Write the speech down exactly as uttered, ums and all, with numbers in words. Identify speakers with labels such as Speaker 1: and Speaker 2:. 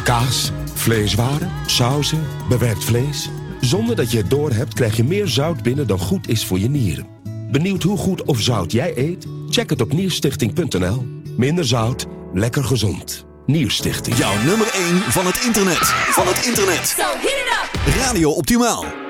Speaker 1: Kaas, vleeswaren, sauzen, bewerkt vlees. Zonder dat je het doorhebt krijg je meer zout binnen dan goed is voor je nieren. Benieuwd hoe goed of zout jij eet? Check het op nierstichting punt n l. Minder zout, lekker gezond. Nierstichting.
Speaker 2: Jouw nummer één van het internet. Van het internet.
Speaker 3: So hit it up.
Speaker 2: Radio Optimaal.